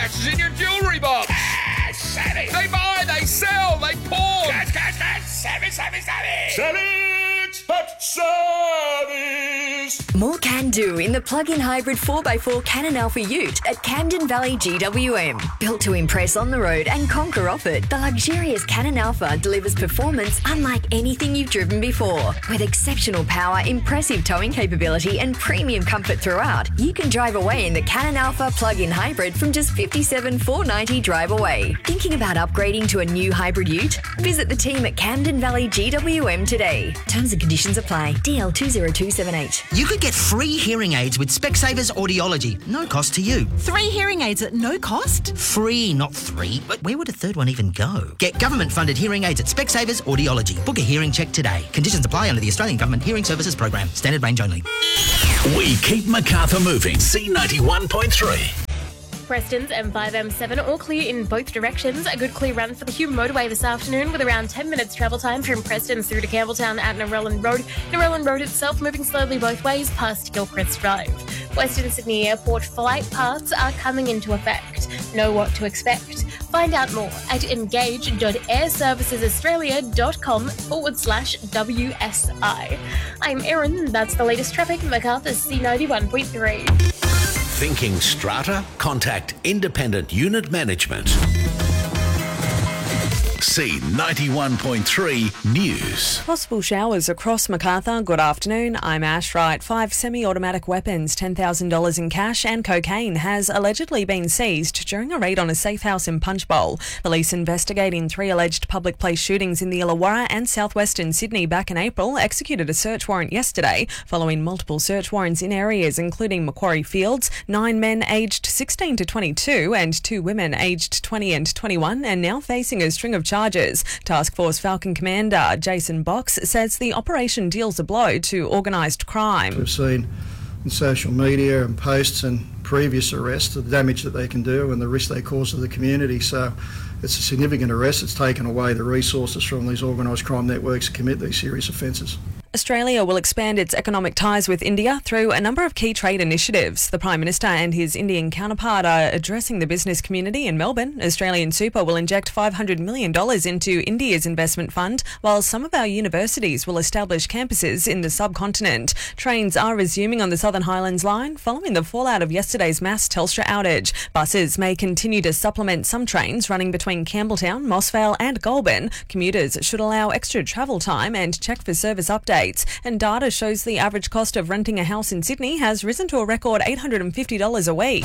Cash is in your jewellery box. Cash, Sammy. They buy, they sell, they pawn. Cash, cash, cash. Sammy, Sammy, Sammy. Savage, but savage. More can do in the plug-in hybrid 4x4 Canon Alpha Ute at Camden Valley GWM. Built to impress on the road and conquer off it, the luxurious Canon Alpha delivers performance unlike anything you've driven before. With exceptional power, impressive towing capability and premium comfort throughout, you can drive away in the Canon Alpha plug-in hybrid from just $57,490 drive away. Thinking about upgrading to a new hybrid ute? Visit the team at Camden Valley GWM today. Terms and conditions apply. DL 20278. You could get free hearing aids with Specsavers Audiology. No cost to you. 3 hearing aids at no cost? Free, not 3. But where would a third one even go? Get government-funded hearing aids at Specsavers Audiology. Book a hearing check today. Conditions apply under the Australian Government Hearing Services Program. Standard range only. We keep Macarthur moving. C91.3. Preston's M5-M7 all clear in both directions. A good clear run for the Hume motorway this afternoon with around 10 minutes travel time from Preston through to Campbelltown at Narellan Road. Narellan Road itself moving slowly both ways past Gilchrist Drive. Western Sydney Airport flight paths are coming into effect. Know what to expect. Find out more at engage.airservicesaustralia.com/WSI. I'm Erin. That's the latest traffic. Macarthur C91.3. Thinking strata? Contact Independent Unit Management. C91.3 News. Possible showers across Macarthur. Good afternoon. I'm Ash Wright. 5 semi-automatic weapons, $10,000 in cash and cocaine has allegedly been seized during a raid on a safe house in Punchbowl. Police investigating 3 alleged public place shootings in the Illawarra and southwestern Sydney back in April executed a search warrant yesterday following multiple search warrants in areas including Macquarie Fields. 9 men aged 16 to 22 and 2 women aged 20 and 21 and now facing a string of charges. Task Force Falcon Commander Jason Box says the operation deals a blow to organised crime. We've seen in social media and posts and previous arrests the damage that they can do and the risk they cause to the community. So it's a significant arrest. It's taken away the resources from these organised crime networks to commit these serious offences. Australia will expand its economic ties with India through a number of key trade initiatives. The Prime Minister and his Indian counterpart are addressing the business community in Melbourne. Australian Super will inject $500 million into India's investment fund, while some of our universities will establish campuses in the subcontinent. Trains are resuming on the Southern Highlands line following the fallout of yesterday's mass Telstra outage. Buses may continue to supplement some trains running between Campbelltown, Mossvale and Goulburn. Commuters should allow extra travel time and check for service updates. And data shows the average cost of renting a house in Sydney has risen to a record $850 a week.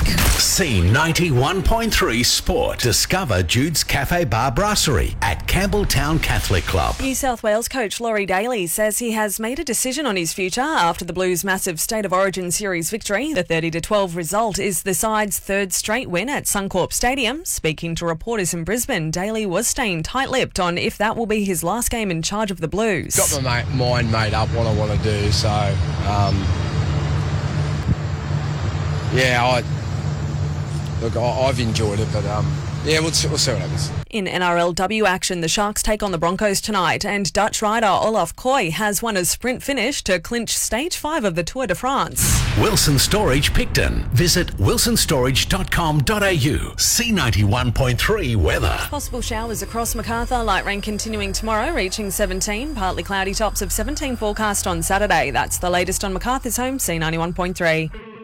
C91.3 Sport. Discover Jude's Cafe Bar Brasserie at Campbelltown Catholic Club. New South Wales coach Laurie Daly says he has made a decision on his future after the Blues' massive State of Origin series victory. The 30-12 result is the side's 3rd straight win at Suncorp Stadium. Speaking to reporters in Brisbane, Daly was staying tight-lipped on if that will be his last game in charge of the Blues. Got my mind made up what I want to do, so I've enjoyed it, but we'll see what happens. In NRLW action, the Sharks take on the Broncos tonight, and Dutch rider Olaf Koy has won a sprint finish to clinch Stage 5 of the Tour de France. Wilson Storage Picton. Visit wilsonstorage.com.au. C91.3 weather. Possible showers across Macarthur. Light rain continuing tomorrow, reaching 17. Partly cloudy, tops of 17 forecast on Saturday. That's the latest on Macarthur's home, C91.3.